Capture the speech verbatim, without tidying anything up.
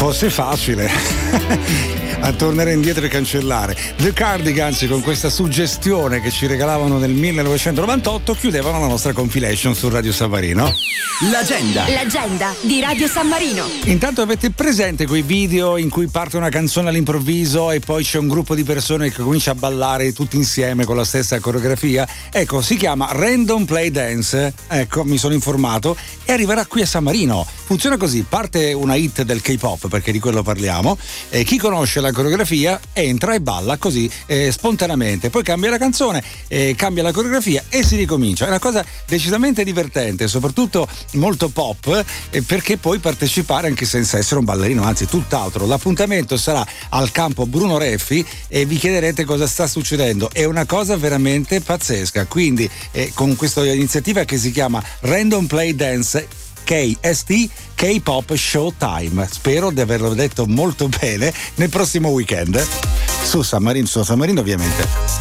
fosse facile a tornare indietro e cancellare. The Cardigans, con questa suggestione che ci regalavano nel millenovecentonovantotto, chiudevano la nostra compilation su Radio San Marino. L'agenda. L'agenda di Radio San Marino. Intanto avete presente quei video in cui parte una canzone all'improvviso e poi c'è un gruppo di persone che comincia a ballare tutti insieme con la stessa coreografia? Ecco, si chiama Random Play Dance. Ecco, mi sono informato e arriverà qui a San Marino. Funziona così: parte una hit del K-pop, perché di quello parliamo, e chi conosce la coreografia entra e balla così eh, spontaneamente, poi cambia la canzone, eh, cambia la coreografia e si ricomincia. È una cosa decisamente divertente, soprattutto molto pop, eh, perché puoi partecipare anche senza essere un ballerino, anzi tutt'altro. L'appuntamento sarà al campo Bruno Reffi e vi chiederete cosa sta succedendo. È una cosa veramente pazzesca, quindi eh, con questa iniziativa che si chiama Random Play Dance K S T K-Pop Showtime. Spero di averlo detto molto bene, nel prossimo weekend su San Marino, su San Marino ovviamente.